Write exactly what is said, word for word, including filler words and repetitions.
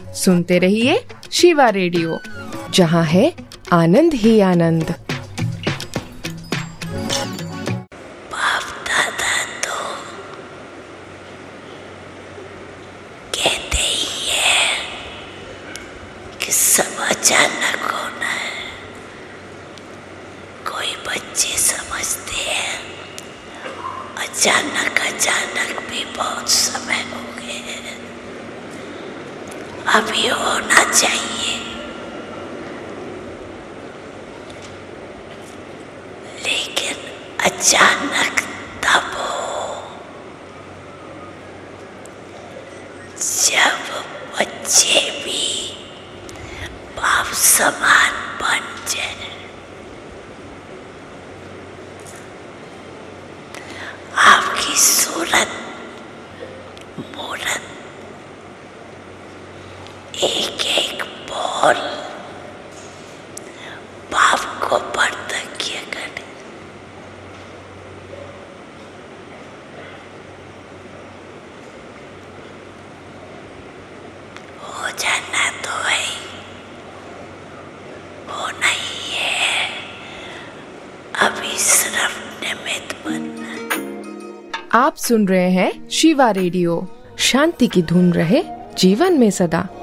सुनते रहिए शिवा रेडियो, जहाँ है आनंद ही आनंद। बाप दादा तो कहते ही है कि सब अचानक होना है। कोई बच्चे समझते हैं अचानक अचानक भी बहुत समय हो गए हैं, अभी होना चाहिए। लेकिन अचानक तब हो जब बच्चे भी बाप समान बन जाए। आपकी सूरत मूरत एक एक बोल बाप को बर्तज्ञ करे। हो जाना तो है, होना ही है, अभी सिर्फ निमित्त बनना। आप सुन रहे हैं शिवा रेडियो। शांति की धुन रहे जीवन में सदा।